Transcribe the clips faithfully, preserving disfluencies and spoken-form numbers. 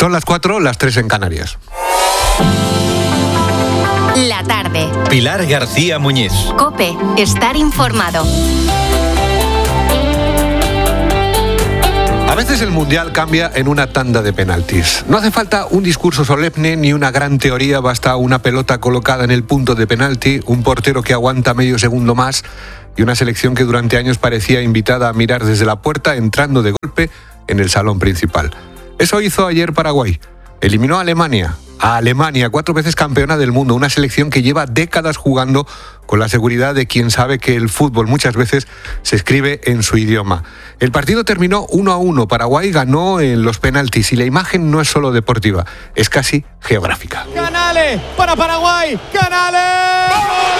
Son las cuatro, las tres en Canarias. La tarde. Pilar García Muñiz. COPE. Estar informado. A veces el Mundial cambia en una tanda de penaltis. No hace falta un discurso solemne ni una gran teoría, basta una pelota colocada en el punto de penalti, un portero que aguanta medio segundo más y una selección que durante años parecía invitada a mirar desde la puerta entrando de golpe en el salón principal. Eso hizo ayer Paraguay. Eliminó a Alemania. A Alemania, cuatro veces campeona del mundo, una selección que lleva décadas jugando con la seguridad de quien sabe que el fútbol muchas veces se escribe en su idioma. El partido terminó uno a uno, Paraguay ganó en los penaltis y la imagen no es solo deportiva, es casi geográfica. Canales para Paraguay, Canales.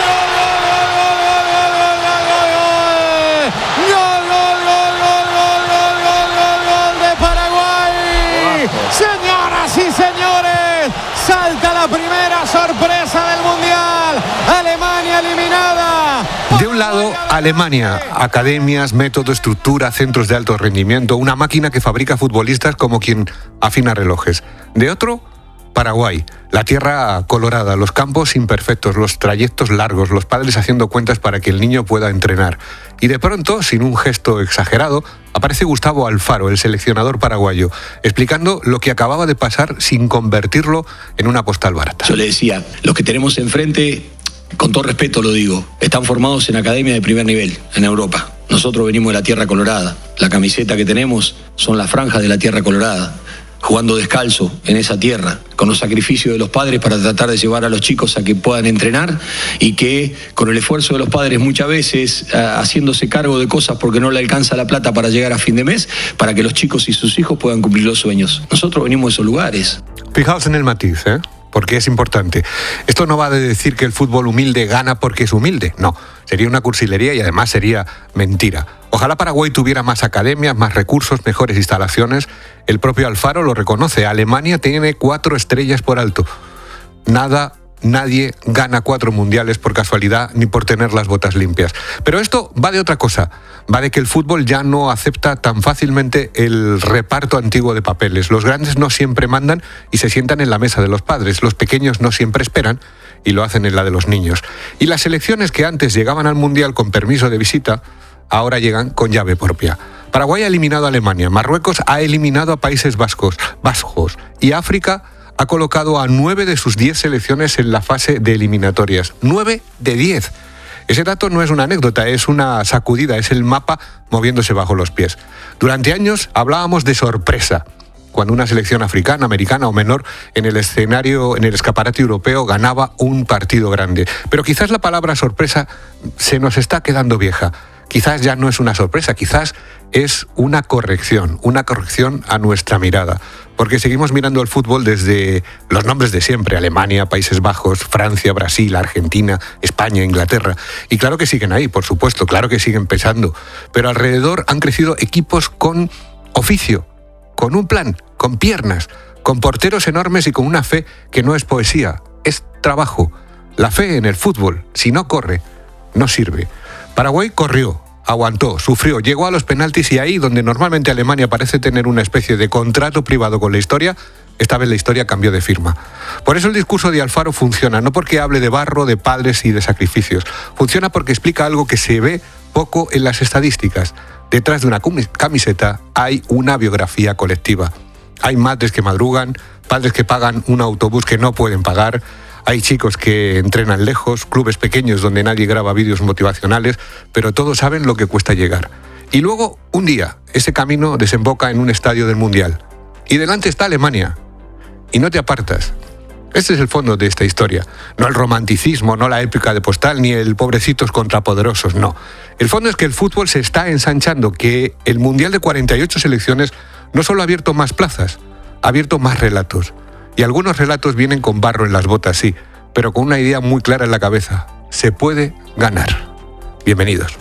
Señoras y señores, salta la primera sorpresa del Mundial. Alemania eliminada. De un lado, Alemania, academias, método, estructura, centros de alto rendimiento, una máquina que fabrica futbolistas como quien afina relojes. De otro, Paraguay, la tierra colorada, los campos imperfectos, los trayectos largos, los padres haciendo cuentas para que el niño pueda entrenar. Y de pronto, sin un gesto exagerado, aparece Gustavo Alfaro, el seleccionador paraguayo, explicando lo que acababa de pasar sin convertirlo en una postal barata. Yo le decía, los que tenemos enfrente, con todo respeto lo digo, están formados en academias de primer nivel, en Europa. Nosotros venimos de la tierra colorada. La camiseta que tenemos son las franjas de la tierra colorada. Jugando descalzo en esa tierra, con los sacrificios de los padres para tratar de llevar a los chicos a que puedan entrenar y que con el esfuerzo de los padres muchas veces uh, haciéndose cargo de cosas porque no le alcanza la plata para llegar a fin de mes, para que los chicos y sus hijos puedan cumplir los sueños. Nosotros venimos de esos lugares. Fijaos en el matiz, ¿eh? Porque es importante. Esto no va de decir que el fútbol humilde gana porque es humilde, no. Sería una cursilería y además sería mentira. Ojalá Paraguay tuviera más academias, más recursos, mejores instalaciones. El propio Alfaro lo reconoce. Alemania tiene cuatro estrellas por alto. Nada, nadie gana cuatro mundiales por casualidad ni por tener las botas limpias. Pero esto va de otra cosa. Va de que el fútbol ya no acepta tan fácilmente el reparto antiguo de papeles. Los grandes no siempre mandan y se sientan en la mesa de los padres. Los pequeños no siempre esperan y lo hacen en la de los niños. Y las selecciones que antes llegaban al mundial con permiso de visita, ahora llegan con llave propia. Paraguay ha eliminado a Alemania, Marruecos ha eliminado a Países Vascos, Vascos y África ha colocado a nueve de sus diez selecciones en la fase de eliminatorias. Nueve de diez. Ese dato no es una anécdota, es una sacudida, es el mapa moviéndose bajo los pies. Durante años hablábamos de sorpresa, cuando una selección africana, americana o menor en el escenario, en el escaparate europeo ganaba un partido grande. Pero quizás la palabra sorpresa se nos está quedando vieja. Quizás ya no es una sorpresa, quizás es una corrección, una corrección a nuestra mirada. Porque seguimos mirando el fútbol desde los nombres de siempre, Alemania, Países Bajos, Francia, Brasil, Argentina, España, Inglaterra. Y claro que siguen ahí, por supuesto, claro que siguen pesando. Pero alrededor han crecido equipos con oficio, con un plan, con piernas, con porteros enormes y con una fe que no es poesía, es trabajo. La fe en el fútbol, si no corre, no sirve. Paraguay corrió, aguantó, sufrió, llegó a los penaltis y ahí donde normalmente Alemania parece tener una especie de contrato privado con la historia, esta vez la historia cambió de firma. Por eso el discurso de Alfaro funciona, no porque hable de barro, de padres y de sacrificios. Funciona porque explica algo que se ve poco en las estadísticas. Detrás de una camiseta hay una biografía colectiva. Hay madres que madrugan, padres que pagan un autobús que no pueden pagar. Hay chicos que entrenan lejos, clubes pequeños donde nadie graba vídeos motivacionales, pero todos saben lo que cuesta llegar. Y luego, un día, ese camino desemboca en un estadio del Mundial. Y delante está Alemania. Y no te apartas. Este es el fondo de esta historia. No el romanticismo, no la épica de postal, ni el pobrecitos contra poderosos, no. El fondo es que el fútbol se está ensanchando, que el Mundial de cuarenta y ocho selecciones no solo ha abierto más plazas, ha abierto más relatos. Y algunos relatos vienen con barro en las botas, sí, pero con una idea muy clara en la cabeza. Se puede ganar. Bienvenidos.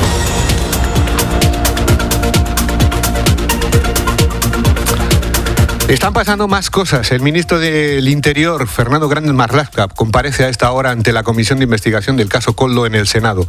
Están pasando más cosas. El ministro del Interior, Fernando Grande Marlaska, comparece a esta hora ante la Comisión de Investigación del caso Koldo en el Senado.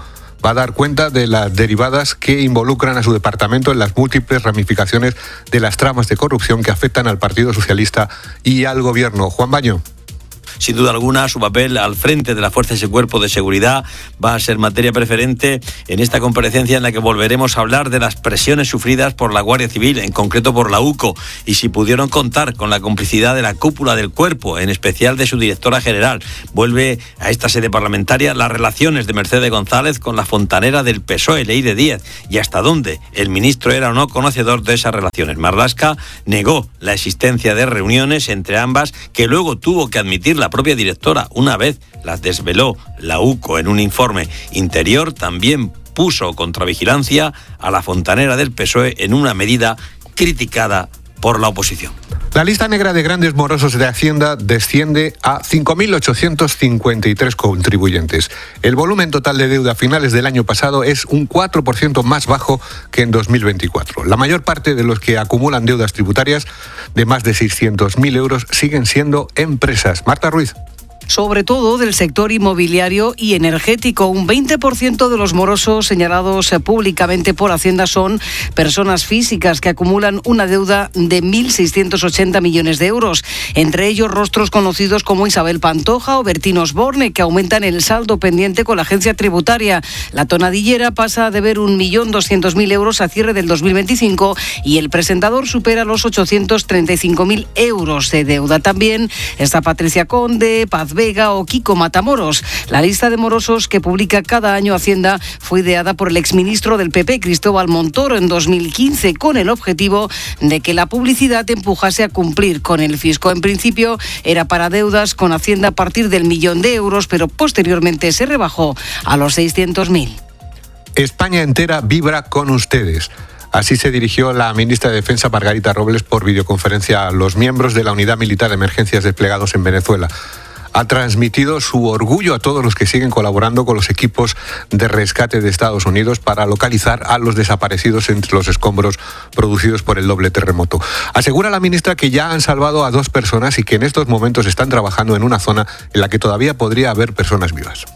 va a dar cuenta de las derivadas que involucran a su departamento en las múltiples ramificaciones de las tramas de corrupción que afectan al Partido Socialista y al Gobierno. Juan Baño. Sin duda alguna, su papel al frente de la Fuerza y ese cuerpo de seguridad va a ser materia preferente en esta comparecencia en la que volveremos a hablar de las presiones sufridas por la Guardia Civil, en concreto por la U C O, y si pudieron contar con la complicidad de la cúpula del cuerpo, en especial de su directora general. Vuelve a esta sede parlamentaria las relaciones de Mercedes González con la fontanera del P S O E, Leire Díez, y hasta dónde el ministro era o no conocedor de esas relaciones. Marlaska negó la existencia de reuniones entre ambas, que luego tuvo que admitir la propia directora una vez las desveló la U C O en un informe interior. También puso contra vigilancia a la fontanera del P S O E en una medida criticada por la oposición. La lista negra de grandes morosos de Hacienda desciende a cinco mil ochocientos cincuenta y tres contribuyentes. El volumen total de deuda a finales del año pasado es un cuatro por ciento más bajo que en dos mil veinticuatro. La mayor parte de los que acumulan deudas tributarias de más de seiscientos mil euros siguen siendo empresas. Marta Ruiz. Sobre todo del sector inmobiliario y energético. Un veinte por ciento de los morosos señalados públicamente por Hacienda son personas físicas que acumulan una deuda de mil seiscientos ochenta millones de euros. Entre ellos rostros conocidos como Isabel Pantoja o Bertín Osborne, que aumentan el saldo pendiente con la agencia tributaria. La tonadillera pasa a deber un millón doscientos mil euros a cierre del dos mil veinticinco y el presentador supera los ochocientos treinta y cinco mil euros de deuda. También está Patricia Conde, Paz Vega o Kiko Matamoros. La lista de morosos que publica cada año Hacienda fue ideada por el exministro del P P, Cristóbal Montoro, en dos mil quince, con el objetivo de que la publicidad empujase a cumplir con el fisco. En principio era para deudas con Hacienda a partir del millón de euros, pero posteriormente se rebajó a los seiscientos mil. España entera vibra con ustedes. Así se dirigió la ministra de Defensa, Margarita Robles, por videoconferencia a los miembros de la Unidad Militar de Emergencias desplegados en Venezuela. Ha transmitido su orgullo a todos los que siguen colaborando con los equipos de rescate de Estados Unidos para localizar a los desaparecidos entre los escombros producidos por el doble terremoto. Asegura la ministra que ya han salvado a dos personas y que en estos momentos están trabajando en una zona en la que todavía podría haber personas vivas.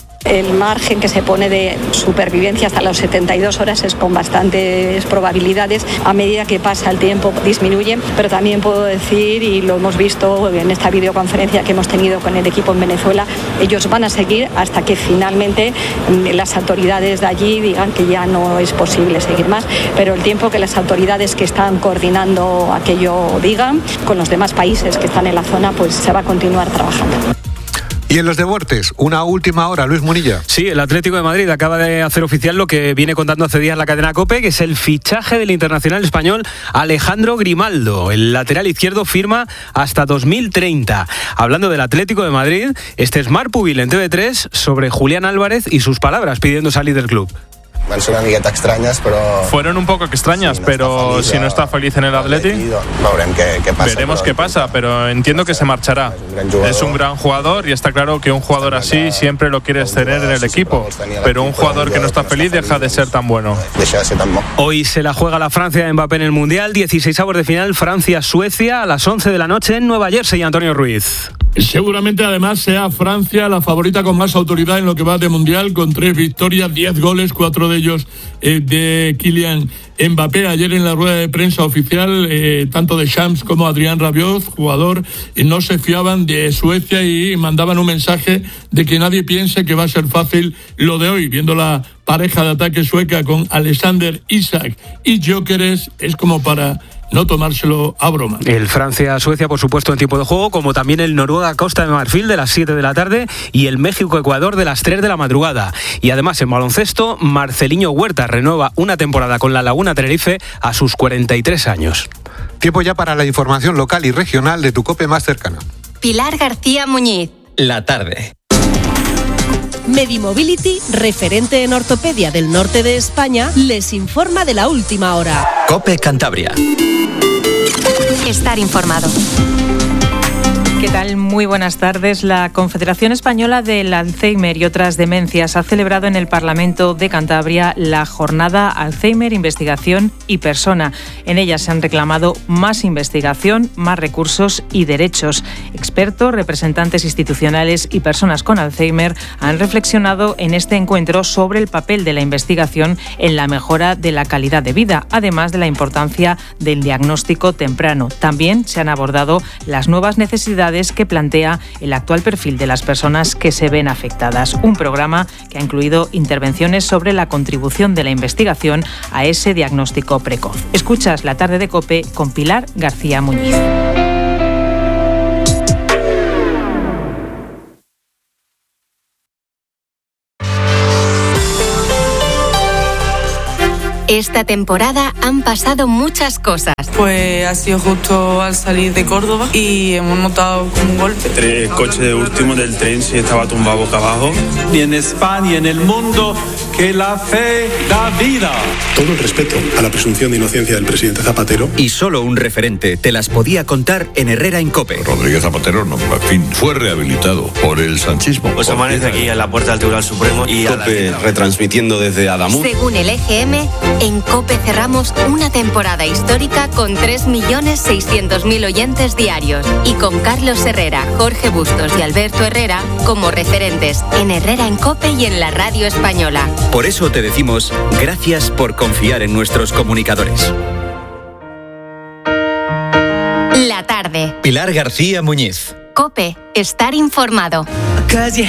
El margen que se pone de supervivencia hasta las setenta y dos horas es con bastantes probabilidades. A medida que pasa el tiempo disminuye, pero también puedo decir, y lo hemos visto en esta videoconferencia que hemos tenido con el equipo en Venezuela, ellos van a seguir hasta que finalmente las autoridades de allí digan que ya no es posible seguir más, pero el tiempo que las autoridades que están coordinando aquello digan, con los demás países que están en la zona, pues se va a continuar trabajando. Y en los deportes, una última hora, Luis Munilla. Sí, el Atlético de Madrid acaba de hacer oficial lo que viene contando hace días la cadena COPE, que es el fichaje del internacional español Alejandro Grimaldo. El lateral izquierdo firma hasta dos mil treinta. Hablando del Atlético de Madrid, este es Marc Pubil en T V tres sobre Julián Álvarez y sus palabras pidiendo salir del club. Van ser una miqueta extrañas, però... Fueron un poco extrañas, sí, no pero feliz, si no está feliz en el Atleti, veurem què, què passa, veremos qué pasa, pero entiendo que se marchará. Es un gran jugador y está claro que un jugador así siempre lo quieres tener en el equipo, pero un jugador que no está feliz deja de ser tan bueno. Hoy se la juega la Francia de Mbappé en el Mundial, dieciseisavos de final, Francia-Suecia a las once de la noche en Nueva Jersey. Antonio Ruiz. Seguramente además sea Francia la favorita con más autoridad en lo que va de Mundial, con tres victorias, diez goles, cuatro de ellos eh, de Kylian Mbappé. Ayer en la rueda de prensa oficial, eh, tanto de Shams como Adrián Rabiot, jugador, eh, no se fiaban de Suecia y mandaban un mensaje de que nadie piense que va a ser fácil lo de hoy. Viendo la pareja de ataque sueca con Alexander Isak y Gyökeres, es como para no tomárselo a broma. El Francia-Suecia, por supuesto, en tiempo de juego, como también el Noruega-Costa de Marfil de las siete de la tarde y el México-Ecuador de las tres de la madrugada. Y además, en baloncesto, Marceliño Huerta renueva una temporada con la Laguna Tenerife a sus cuarenta y tres años. Tiempo ya para la información local y regional de tu COPE más cercana. Pilar García Muñiz. La tarde. Medimobility, referente en ortopedia del norte de España, les informa de la última hora. COPE Cantabria. Estar informado. ¿Qué tal? Muy buenas tardes. La Confederación Española del Alzheimer y otras demencias ha celebrado en el Parlamento de Cantabria la jornada Alzheimer, Investigación y Persona. En ella se han reclamado más investigación, más recursos y derechos. Expertos, representantes institucionales y personas con Alzheimer han reflexionado en este encuentro sobre el papel de la investigación en la mejora de la calidad de vida, además de la importancia del diagnóstico temprano. También se han abordado las nuevas necesidades que plantea el actual perfil de las personas que se ven afectadas. Un programa que ha incluido intervenciones sobre la contribución de la investigación a ese diagnóstico precoz. Escuchas La Tarde de COPE con Pilar García Muñiz. Esta temporada han pasado muchas cosas. Pues ha sido justo al salir de Córdoba y hemos notado como un golpe. El coche de último del tren sí estaba tumbado boca abajo. Y en España y en el mundo, que la fe da vida. Todo el respeto a la presunción de inocencia del presidente Zapatero. Y solo un referente te las podía contar en Herrera en COPE. Rodríguez Zapatero, no, en fin, fue rehabilitado por el sanchismo. Pues amanece aquí en la puerta del Tribunal Supremo y COPE retransmitiendo desde Adamuz. Según el E G M, en COPE cerramos una temporada histórica con tres millones seiscientos mil oyentes diarios y con Carlos Herrera, Jorge Bustos y Alberto Herrera como referentes en Herrera en COPE y en la radio española. Por eso te decimos gracias por confiar en nuestros comunicadores. La tarde. Pilar García Muñiz. COPE, estar informado. Cause you